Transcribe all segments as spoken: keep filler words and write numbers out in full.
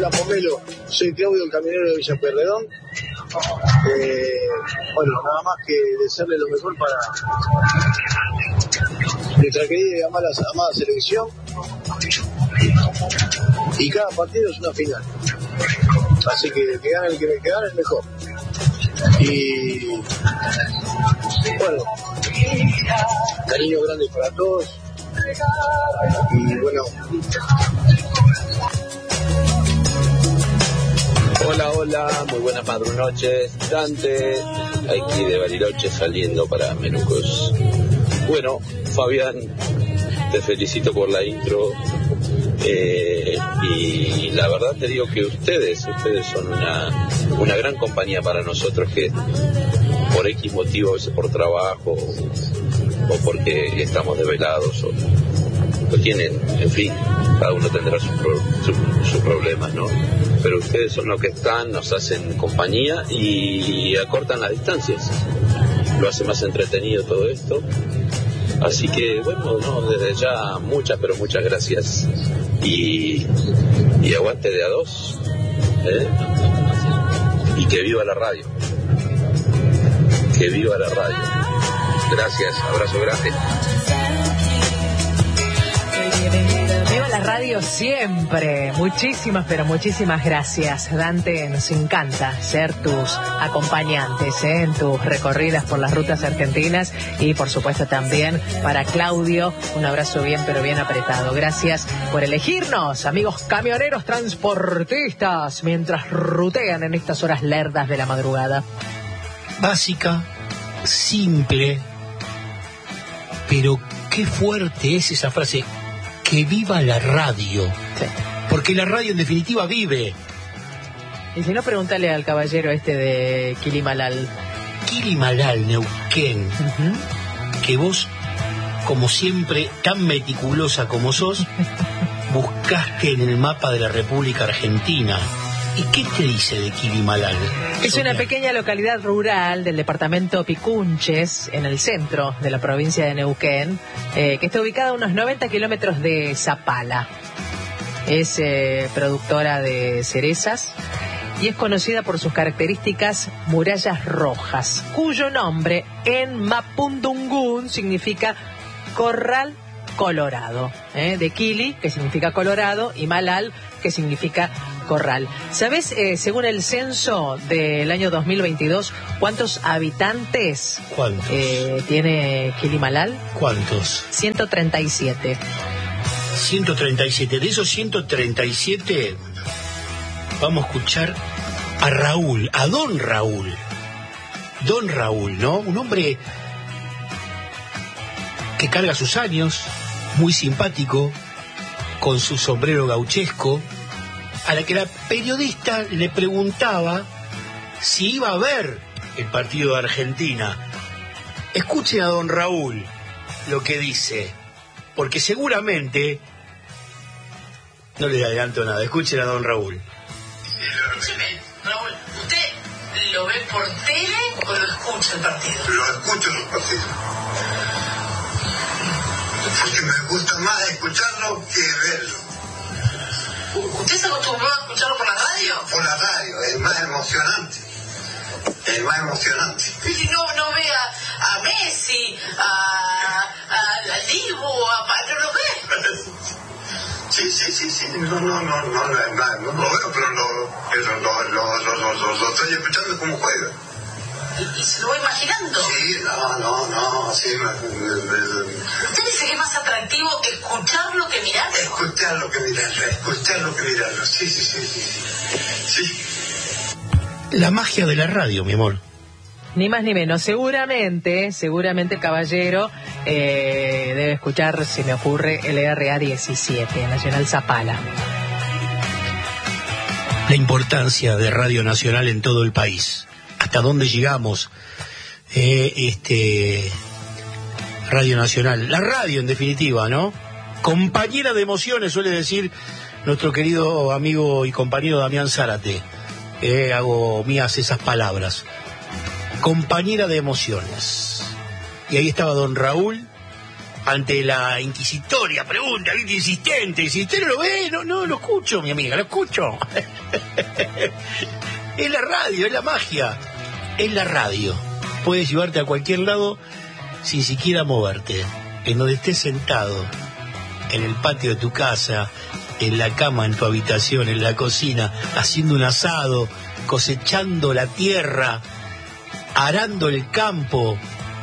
Hola Pomelo, soy Claudio, el camionero de Villa Pueyrredón. Eh, bueno, nada más que desearle lo mejor para nuestra querida y amada, amada selección. Y cada partido es una final. Así que el que gane, el que, el que gane es mejor. Y bueno, cariño grande para todos. Y bueno. Hola, hola, muy buenas madrunoches. Dante, aquí de Bariloche saliendo para Menucos. Bueno, Fabián, te felicito por la intro. Eh, y la verdad te digo que ustedes, ustedes son una, una gran compañía para nosotros que por X motivo, a veces por trabajo o porque estamos desvelados o, o tienen, en fin, cada uno tendrá sus su, su problemas, ¿no? Pero ustedes son los que están, nos hacen compañía y acortan las distancias. Lo hace más entretenido todo esto. Así que, bueno, no, desde ya muchas, pero muchas gracias. Y, y aguante de a dos. ¿eh? Y que viva la radio. Que viva la radio. Gracias, abrazo grande. Viva la radio siempre. Muchísimas, pero muchísimas gracias, Dante. Nos encanta ser tus acompañantes ¿eh? en tus recorridas por las rutas argentinas. Y por supuesto también para Claudio, un abrazo bien, pero bien apretado. Gracias por elegirnos, amigos camioneros transportistas, mientras rutean en estas horas lerdas de la madrugada. Básica, simple, pero qué fuerte es esa frase. Que viva la radio. Sí. Porque la radio en definitiva vive. Y si no, pregúntale al caballero este de Quilimalal. Quilimalal, Neuquén. Uh-huh. Que vos, como siempre, tan meticulosa como sos, buscaste en el mapa de la República Argentina. ¿Y qué te dice de Quilimalal? Es una pequeña localidad rural del departamento Picunches, en el centro de la provincia de Neuquén, eh, que está ubicada a unos noventa kilómetros de Zapala. Es eh, productora de cerezas y es conocida por sus características murallas rojas, cuyo nombre en mapudungún significa corral colorado, ¿eh? de Quili, que significa colorado, y Malal, que significa corral. ¿Sabes, eh, según el censo del año dos mil veintidós, cuántos habitantes ¿Cuántos? Eh, tiene Quilimalal? ¿Cuántos? ciento treinta y siete. ciento treinta y siete. De esos ciento treinta y siete, vamos a escuchar a Raúl, a Don Raúl. Don Raúl, ¿no? Un hombre que carga sus años, muy simpático, con su sombrero gauchesco, a la que la periodista le preguntaba si iba a ver el partido de Argentina. Escuchen a Don Raúl lo que dice, porque seguramente no le adelanto nada. Escuchen a Don Raúl. Escúcheme, Raúl, ¿usted lo ve por tele o lo escucha el partido? Lo escucho los partidos. Porque me gusta más escucharlo que verlo. ¿Usted se acostumbró a escucharlo por la radio? Por la radio, es más emocionante. Es más emocionante. Y no, no ve a, a Messi, a, a, a Dibu, a, ¿no lo ve? Sí, sí, sí, sí. No, no, no, no, no, no, no lo veo, pero lo, pero lo, lo, lo, lo, lo, lo estoy escuchando como juega. ¿Y, y se lo va imaginando? Sí, no, no, no, sí. Me, me, me, ¿Usted dice que es más atractivo escucharlo que mirarlo? Escucharlo que mirarlo, escucharlo que mirarlo, sí, sí, sí, sí, sí. Sí. La magia de la radio, mi amor. Ni más ni menos. Seguramente, seguramente el caballero eh, debe escuchar, si me ocurre, el R A diecisiete, Nacional Zapala. La importancia de Radio Nacional en todo el país. Hasta dónde llegamos. Eh, este Radio Nacional. La radio, en definitiva, ¿no? Compañera de emociones, suele decir nuestro querido amigo y compañero Damián Zárate. Eh, hago mías esas palabras. Compañera de emociones. Y ahí estaba Don Raúl ante la inquisitoria pregunta, insistente, si usted no lo ve, no, no lo escucho, mi amiga, lo escucho. Es la radio, es la magia, es la radio. Puedes llevarte a cualquier lado sin siquiera moverte, en donde estés sentado, en el patio de tu casa, en la cama, en tu habitación, en la cocina, haciendo un asado, cosechando la tierra, arando el campo.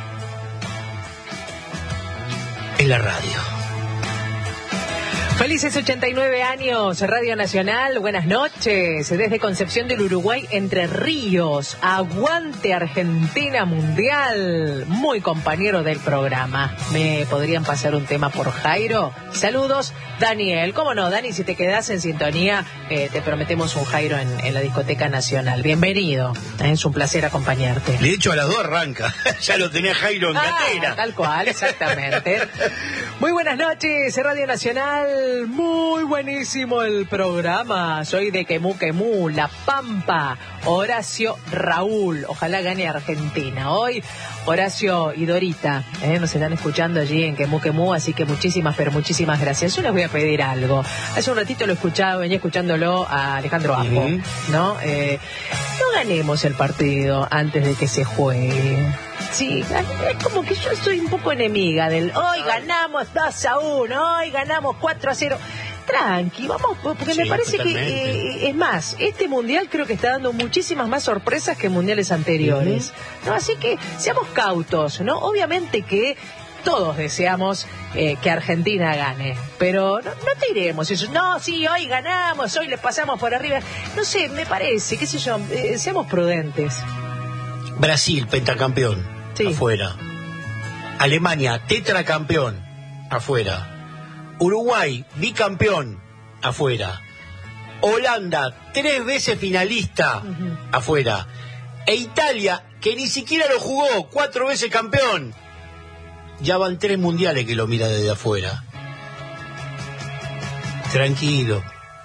En la radio. Felices ochenta y nueve años, Radio Nacional, buenas noches. Desde Concepción del Uruguay, Entre Ríos, aguante Argentina Mundial. Muy compañero del programa. ¿Me podrían pasar un tema por Jairo? Saludos, Daniel. ¿Cómo no, Dani? Si te quedás en sintonía, eh, te prometemos un Jairo en, en la Discoteca Nacional. Bienvenido, eh, es un placer acompañarte. De hecho, a las dos arranca. Ya lo tenía Jairo en ah, catera. Tal cual, exactamente. Muy buenas noches, Radio Nacional. Muy buenísimo el programa. Soy de Quemú Quemú, La Pampa. Horacio Raúl. Ojalá gane Argentina. Hoy Horacio y Dorita ¿eh? nos están escuchando allí en Quemú Quemú, así que muchísimas, pero muchísimas gracias. Yo les voy a pedir algo. Hace un ratito lo escuchaba, venía escuchándolo a Alejandro Ajo, uh-huh. ¿no? Eh, no ganemos el partido antes de que se juegue. Sí, es como que yo soy un poco enemiga del hoy ganamos dos a uno, hoy ganamos cuatro a cero. Tranqui, vamos, porque sí, me parece totalmente. que, eh, es más, este mundial creo que está dando muchísimas más sorpresas que mundiales anteriores. Uh-huh. ¿no? Así que seamos cautos, ¿no? Obviamente que todos deseamos eh, que Argentina gane, pero no, no tiremos eso. No, sí, hoy ganamos, hoy les pasamos por arriba. No sé, me parece, qué sé yo, eh, seamos prudentes. Brasil, pentacampeón, sí. afuera. Alemania, tetracampeón, afuera. Uruguay, bicampeón, afuera. Holanda, tres veces finalista, uh-huh. afuera. E Italia, que ni siquiera lo jugó, cuatro veces campeón. Ya van tres mundiales que lo mira desde afuera. Tranquilo.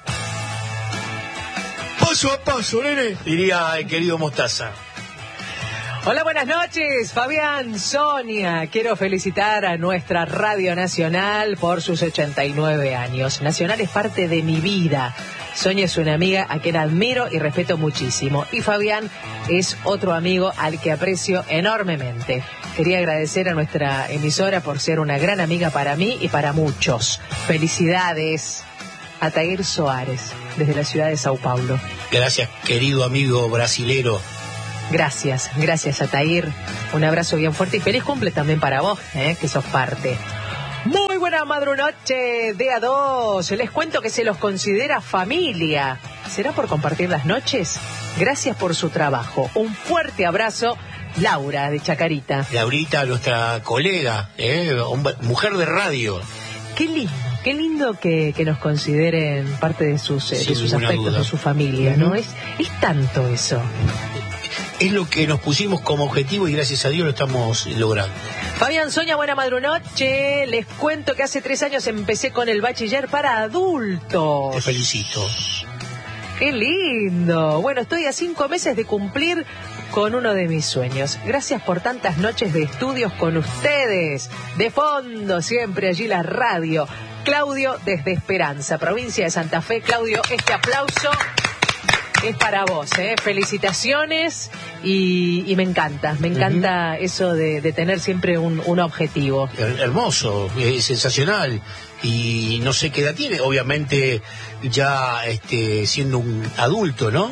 Paso a paso, nene, diría el querido Mostaza. Hola, buenas noches, Fabián, Sonia. Quiero felicitar a nuestra Radio Nacional por sus ochenta y nueve años. Nacional es parte de mi vida. Sonia es una amiga a quien admiro y respeto muchísimo. Y Fabián es otro amigo al que aprecio enormemente. Quería agradecer a nuestra emisora por ser una gran amiga para mí y para muchos. Felicidades. Atair Soares, desde la ciudad de Sao Paulo. Gracias, querido amigo brasilero. Gracias, gracias Atair. Un abrazo bien fuerte y feliz cumple también para vos, ¿eh? que sos parte. Muy buena madrunoche de a dos. Les cuento que se los considera familia. ¿Será por compartir las noches? Gracias por su trabajo. Un fuerte abrazo, Laura de Chacarita. Laurita, nuestra colega, ¿eh? mujer de radio. Qué lindo. Qué lindo que, que nos consideren parte de sus, eh, de sus aspectos, duda. de su familia, uh-huh. ¿no? Es, es tanto eso. Es lo que nos pusimos como objetivo y gracias a Dios lo estamos logrando. Fabián, Sonia, buena madrunoche. Les cuento que hace tres años empecé con el bachiller para adultos. Te felicito. Qué lindo. Bueno, estoy a cinco meses de cumplir con uno de mis sueños. Gracias por tantas noches de estudios con ustedes. De fondo, siempre allí la radio. Claudio desde Esperanza, provincia de Santa Fe. Claudio, este aplauso es para vos, ¿eh? Felicitaciones y, y me encanta, me encanta uh-huh. eso de, de tener siempre un, un objetivo. Hermoso, es sensacional y no sé qué edad tiene, obviamente ya este, siendo un adulto, ¿no?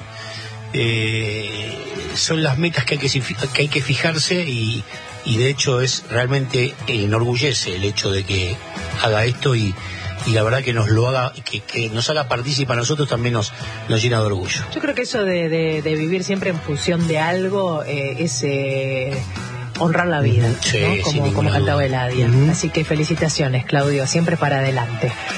Eh, son las metas que hay que, que hay que fijarse y, y de hecho es realmente enorgullece el hecho de que haga esto y, y la verdad que nos lo haga, que, que nos haga partícipe a nosotros también nos, nos llena de orgullo. Yo creo que eso de, de, de vivir siempre en función de algo eh, es eh, honrar la vida, sí, ¿no? como, como cantaba Eladia. Uh-huh. Así que felicitaciones, Claudio, siempre para adelante.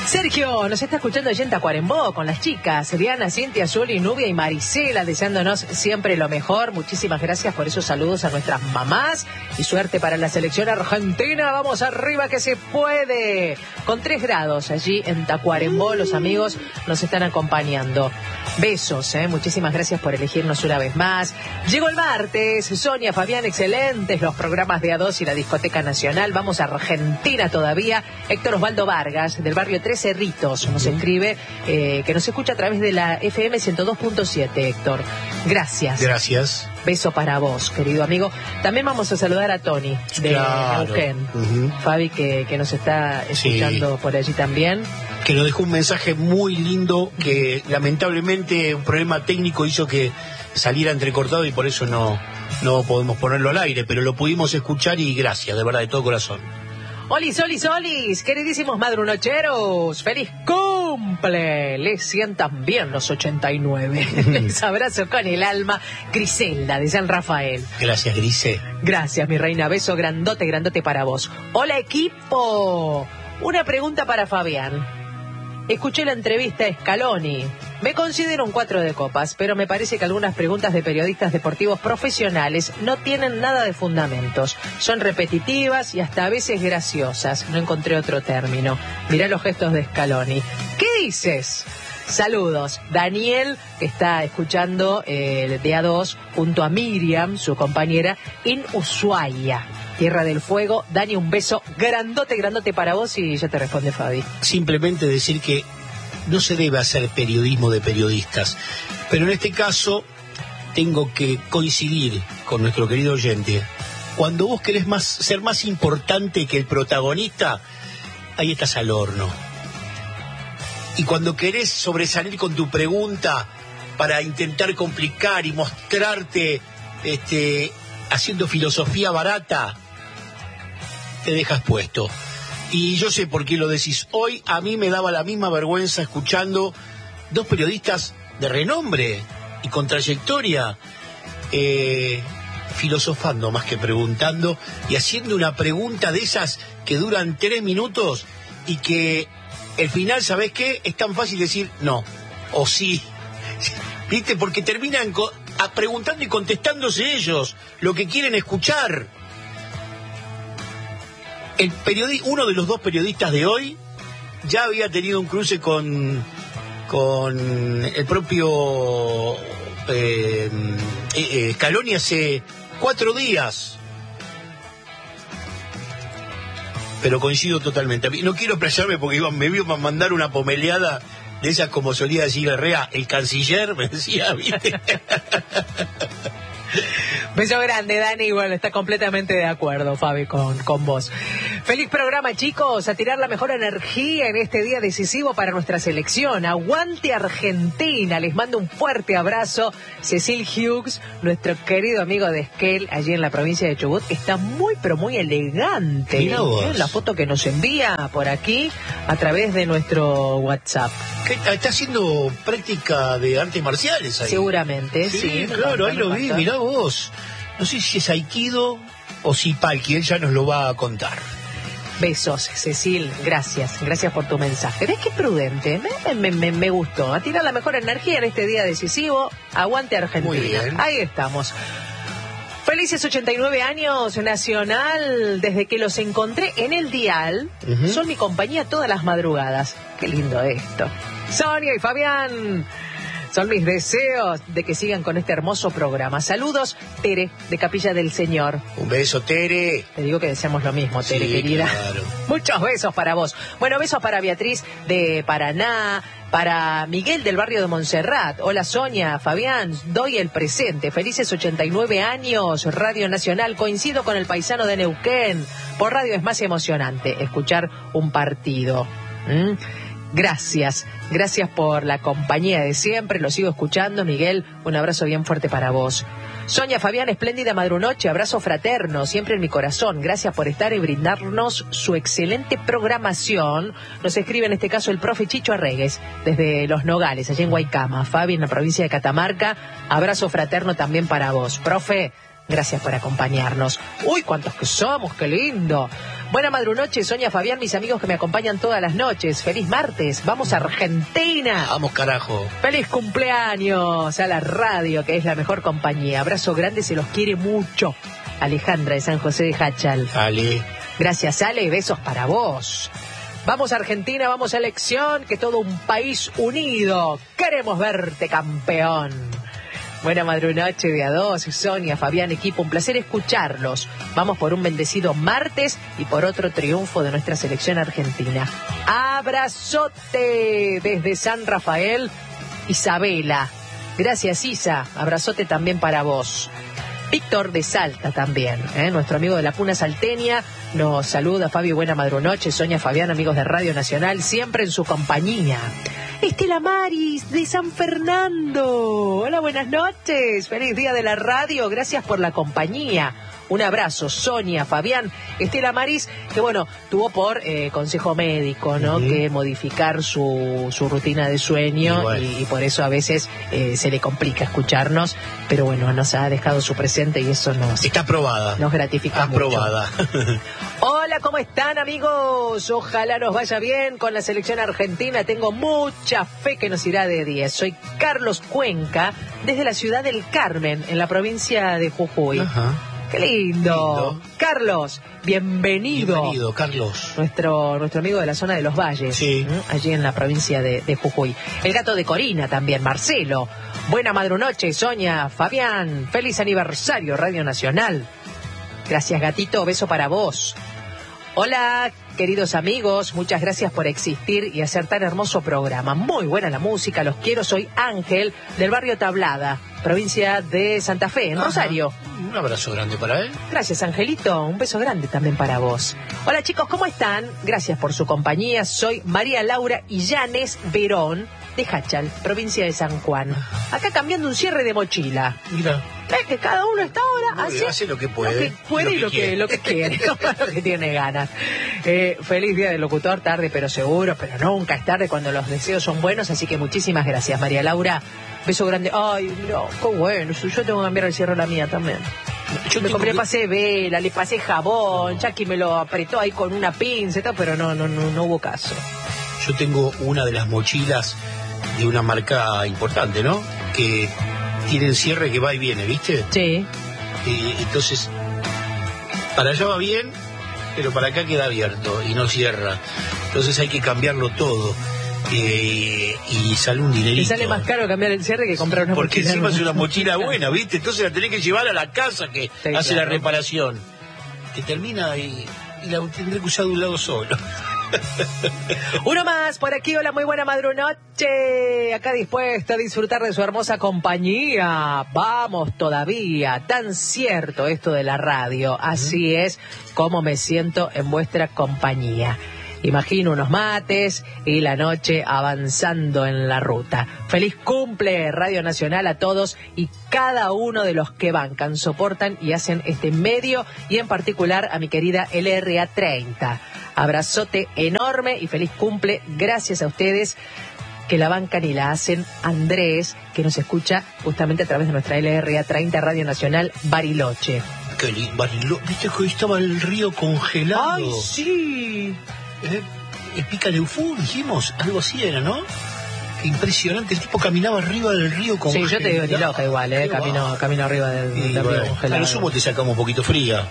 Sergio nos está escuchando allí en Tacuarembó con las chicas, Diana, Cintia, Zuli, Nubia y Marisela, deseándonos siempre lo mejor. Muchísimas gracias por esos saludos a nuestras mamás y suerte para la selección argentina. Vamos arriba que se puede. Con tres grados allí en Tacuarembó, los amigos nos están acompañando. Besos, ¿eh? Muchísimas gracias por elegirnos una vez más. Llegó el martes, Sonia, Fabián, excelentes los programas de A dos y la Discoteca Nacional. Vamos a Argentina todavía. Héctor Osvaldo Vargas, del barrio Tres Cerritos, nos escribe, eh, que nos escucha a través de la F M ciento dos punto siete, Héctor. Gracias. Gracias. Beso para vos, querido amigo. También vamos a saludar a Tony, de Claro. Neuquén. Ujú. Fabi, que, que nos está escuchando Sí. por allí también. Que nos dejó un mensaje muy lindo que lamentablemente un problema técnico hizo que saliera entrecortado y por eso no, no podemos ponerlo al aire, pero lo pudimos escuchar y gracias, de verdad, de todo corazón. Olis, olis, olis, queridísimos madrunocheros, feliz cumple. Les sientan bien los ochenta y nueve. Les abrazo con el alma. Griselda, de San Rafael. Gracias, Grise. Gracias, mi reina. Beso grandote, grandote para vos. Hola, equipo. Una pregunta para Fabián. Escuché la entrevista a Scaloni. Me considero un cuatro de copas, pero me parece que algunas preguntas de periodistas deportivos profesionales no tienen nada de fundamentos. Son repetitivas y hasta a veces graciosas. No encontré otro término. Mirá los gestos de Scaloni. ¿Qué dices? Saludos. Daniel, que está escuchando eh, de A dos junto a Miriam, su compañera, en Ushuaia, Tierra del Fuego. Dani, un beso grandote, grandote para vos y ya te responde Fabi. Simplemente decir que no se debe hacer periodismo de periodistas, pero en este caso tengo que coincidir con nuestro querido oyente. Cuando vos querés más, ser más importante que el protagonista, ahí estás al horno. Y cuando querés sobresalir con tu pregunta para intentar complicar y mostrarte este, haciendo filosofía barata, te dejas puesto. Y yo sé por qué lo decís. Hoy a mí me daba la misma vergüenza escuchando dos periodistas de renombre y con trayectoria, eh, filosofando más que preguntando y haciendo una pregunta de esas que duran tres minutos y que el final, ¿sabés qué? Es tan fácil decir no o sí. ¿Viste? Porque terminan co- a preguntando y contestándose ellos lo que quieren escuchar. El periodi- uno de los dos periodistas de hoy ya había tenido un cruce con, con el propio eh, eh, Scaloni hace cuatro días. Pero coincido totalmente. No quiero explayarme porque iba, me vio para mandar una pomeleada de esas, como solía decir Herrera, el canciller, me decía, ¿viste? Beso grande, Dani. Bueno, está completamente de acuerdo, Fabi, con, con vos. Feliz programa, chicos. A tirar la mejor energía en este día decisivo para nuestra selección. Aguante Argentina. Les mando un fuerte abrazo. Cecil Hughes, nuestro querido amigo de Esquel, allí en la provincia de Chubut, que está muy, pero muy elegante. Mirá vos. ¿Eh? La foto que nos envía por aquí a través de nuestro WhatsApp. ¿Qué, está haciendo práctica de artes marciales ahí? Seguramente, sí. Sí, me claro, contó, ahí me lo vi, contó. mirá vos. No sé si es Aikido o si Palki, él ya nos lo va a contar. Besos, Cecil, gracias, gracias por tu mensaje. ¿Ves qué prudente? Me, me, me, me gustó. A tirar la mejor energía en este día decisivo. Aguante Argentina. Muy bien. Ahí estamos. Felices ochenta y nueve años, Nacional. Desde que los encontré en el dial, Ujú. son mi compañía todas las madrugadas. Qué lindo esto. Sonia y Fabián, son mis deseos de que sigan con este hermoso programa. Saludos, Tere, de Capilla del Señor. Un beso, Tere. Te digo que deseamos lo mismo, Tere, Sí, querida. claro. Muchos besos para vos. Bueno, besos para Beatriz de Paraná, para Miguel del barrio de Montserrat. Hola, Sonia, Fabián, doy el presente. Felices ochenta y nueve años, Radio Nacional. Coincido con el paisano de Neuquén. Por radio es más emocionante escuchar un partido. ¿Mm? Gracias, gracias por la compañía de siempre, lo sigo escuchando, Miguel, un abrazo bien fuerte para vos. Sonia, Fabián, espléndida madrunoche, abrazo fraterno, siempre en mi corazón, gracias por estar y brindarnos su excelente programación. Nos escribe en este caso el profe Chicho Arregues, desde Los Nogales, allá en Guaycama. Fabi, en la provincia de Catamarca, abrazo fraterno también para vos. Profe, Gracias por acompañarnos. Uy, cuántos que somos, qué lindo. Buena madrunoche, Sonia, Fabián, mis amigos que me acompañan todas las noches. Feliz martes, vamos a Argentina. Vamos, carajo. Feliz cumpleaños a la radio, que es la mejor compañía. Abrazo grande, se los quiere mucho. Alejandra de San José de Hachal. Ale. Gracias, Ale, besos para vos. Vamos a Argentina, vamos a elección, que todo un país unido. Queremos verte, campeón. Buena madrunoche de a dos, Sonia, Fabián, equipo, un placer escucharlos. Vamos por un bendecido martes y por otro triunfo de nuestra selección argentina. Abrazote desde San Rafael, Isabela. Gracias, Isa. Abrazote también para vos. Víctor de Salta también, ¿eh? Nuestro amigo de la Puna Salteña, nos saluda. Fabio, buena madrunoche. Sonia, Fabián, amigos de Radio Nacional, siempre en su compañía. Estela Maris de San Fernando. Hola, buenas noches. Feliz día de la radio. Gracias por la compañía. Un abrazo, Sonia, Fabián, Estela Maris, que bueno, tuvo por eh, consejo médico, ¿no? Uh-huh. Que modificar su, su rutina de sueño y, bueno. y, y por eso a veces eh, se le complica escucharnos, pero bueno, nos ha dejado su presente y eso nos... Está aprobada. Nos gratifica mucho. Aprobada. Hola, ¿cómo están, amigos? Ojalá nos vaya bien con la selección argentina. Tengo mucha fe que nos irá de diez. Soy Carlos Cuenca, desde la ciudad del Carmen, en la provincia de Jujuy. Ajá. ¡Qué lindo! lindo! Carlos, bienvenido. Bienvenido, Carlos. Nuestro, nuestro amigo de la zona de los Valles. Sí. ¿eh? Allí en la provincia de, de Jujuy. El gato de Corina también, Marcelo. Buena madrunoche, Sonia, Fabián. Feliz aniversario, Radio Nacional. Gracias, gatito. Beso para vos. Hola, queridos amigos. Muchas gracias por existir y hacer tan hermoso programa. Muy buena la música. Los quiero. Soy Ángel, del barrio Tablada, provincia de Santa Fe, en Ajá. Rosario. Un abrazo grande para él. Gracias, Angelito. Un beso grande también para vos. Hola, chicos, ¿cómo están? Gracias por su compañía. Soy María Laura Illanes Verón, de Hachal, provincia de San Juan. Acá cambiando un cierre de mochila. Mira. Es que cada uno está ahora hace, hace lo que puede. Lo que puede y lo que, y lo que, lo que quiere, lo que tiene ganas. Eh, feliz día del locutor, tarde pero seguro, pero nunca es tarde cuando los deseos son buenos, así que muchísimas gracias, María Laura. Beso grande. Ay, no, qué bueno. Yo tengo que cambiar el cierre a la mía también. Yo me compré, que... pasé vela, le pasé jabón, Jackie me lo apretó ahí con una pinza y tal, pero no, no, no, no hubo caso. Yo tengo una de las mochilas de una marca importante, ¿no? Que tiene cierre que va y viene, ¿viste? Sí. Y entonces, para allá va bien, pero para acá queda abierto y no cierra. Entonces hay que cambiarlo todo. Eh, y sale un dinerito. Y sale más caro cambiar el cierre que comprar una Porque mochila. Porque encima es una mochila buena, ¿viste? Entonces la tenés que llevar a la casa que sí, hace claro. la reparación. Que termina y, y la tendré que usar de un lado solo. Uno más por aquí. Hola, muy buena madrunoche. Acá dispuesto a disfrutar de su hermosa compañía. Vamos todavía. Tan cierto esto de la radio. Así es como me siento en vuestra compañía. Imagino unos mates y la noche avanzando en la ruta. Feliz cumple, Radio Nacional, a todos y cada uno de los que bancan, soportan y hacen este medio, y en particular a mi querida L R A treinta. Abrazote enorme y feliz cumple. Gracias a ustedes que la bancan y la hacen. Andrés, que nos escucha justamente a través de nuestra L R A treinta, Radio Nacional Bariloche. Qué lindo, Bariloche. ¿Viste que hoy estaba el río congelado? ¡Ay, sí! ¿Eh? Picaleufú, dijimos, algo así era, ¿no? Qué impresionante, el tipo caminaba arriba del río congelado. Sí, yo te digo ni loca igual, ¿eh? Camino, camino arriba del, del bueno, río congelado. A lo sumo te sacamos un poquito fría.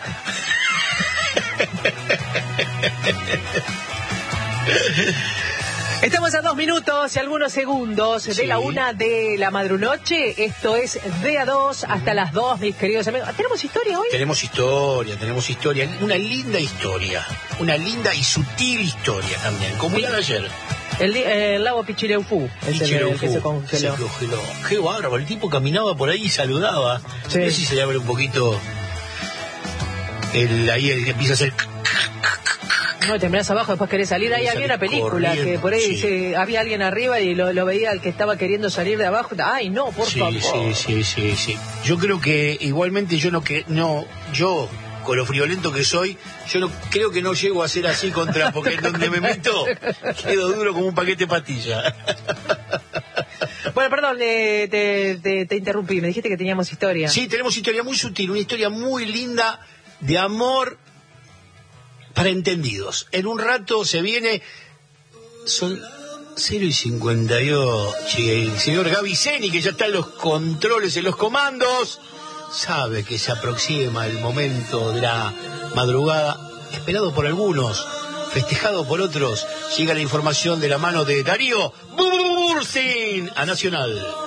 Estamos a dos minutos y algunos segundos sí. de la una de la madrunoche. Esto es de a dos hasta las dos, mis queridos amigos. ¿Tenemos historia hoy? Tenemos historia, tenemos historia. Una linda historia. Una linda y sutil historia también, como la de ayer. El, el lago Pichileufú es Pichileufú, el que se congeló. Se congeló. Qué bárbaro, el tipo caminaba por ahí y saludaba. Sí. No sé si se le abre un poquito el, ahí el que empieza a hacer... No, terminás abajo, después querés salir. Ahí había una película corriendo, que por ahí sí. se, había alguien arriba y lo, lo veía el que estaba queriendo salir de abajo. Ay, no, por sí, favor. Sí, sí, sí, sí. Yo creo que igualmente yo no que no yo con lo friolento que soy, yo no creo que no llego a ser así contra, porque en donde me meto quedo duro como un paquete de pastillas. Bueno, Bueno, perdón, eh, te, te, te interrumpí, me dijiste que teníamos historia. Sí, tenemos historia muy sutil, una historia muy linda de amor para entendidos. En un rato se viene, son cero y cincuenta y ocho, y el señor Gaviceni, que ya está en los controles, en los comandos, sabe que se aproxima el momento de la madrugada, esperado por algunos, festejado por otros. Llega la información de la mano de Darío Bursin a Nacional.